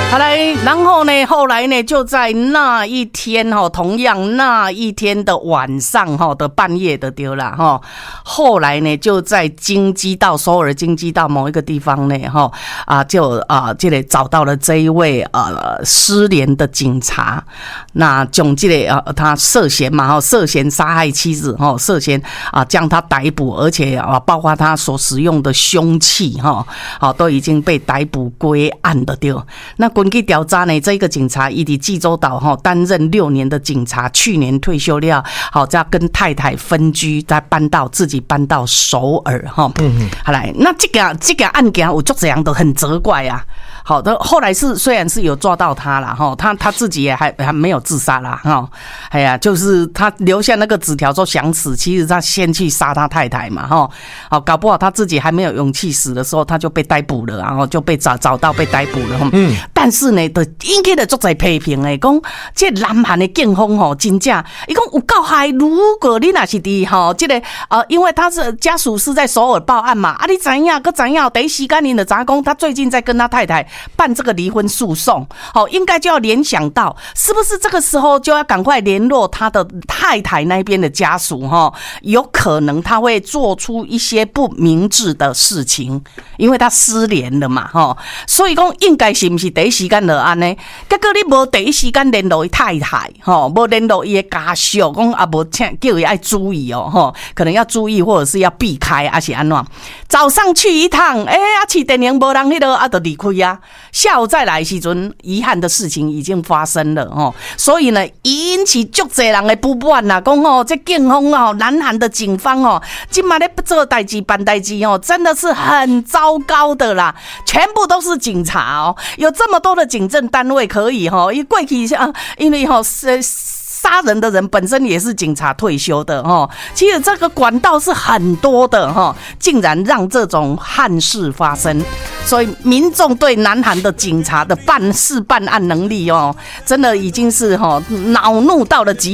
好来，然后呢，后来呢，就在那一天同样那一天的晚上的半夜的丢啦后来呢，就在京畿道首尔京畿道某一个地方呢这里找到了这一位失联的警察，那将这个他涉嫌杀害妻子涉嫌将他逮捕，而且包括他所使用的凶器都已经被逮捕归案的对。那根据调查呢，这个警察他在济州岛担任6年的警察，去年退休了，再跟太太分居，再自己搬到首尔好来，那这个案件有足多人都很责怪啊。好的，后来虽然是有抓到他啦他自己也还没有自杀啦哎呀，就是他留下那个纸条说想死，其实他先去杀他太太嘛搞不好他自己还没有勇气死的时候，他就被逮捕了，然后就被找到被逮捕了但是呢，就引起了足多批评的，讲这南韩的警方真正，伊讲有够害。如果你若是伫这个因为他是家属是在首尔报案嘛，你知影第一时间你就知影讲他最近在跟他太太办这个离婚诉讼，应该就要联想到是不是这个时候就要赶快联络他的太太那边的家属有可能他会做出一些不明智的事情，因为他失联了嘛所以讲应该是不是第一时间就安呢？结果你无第一时间联络太太无联络伊的家属，讲无叫伊爱注意可能要注意或者是要避开还是安怎？早上去一趟市电影无人就离开啊。下午再来的时阵，遗憾的事情已经发生了所以呢，引起足多人的不满啦，讲这警方南韩的警方今嘛咧做代志办代志真的是很糟糕的啦，全部都是警察有这么多的警政单位可以过去因为杀人的人本身也是警察退休的其实这个管道是很多的竟然让这种憾事发生，所以民众对南韩的警察的办案能力真的已经是恼怒到了极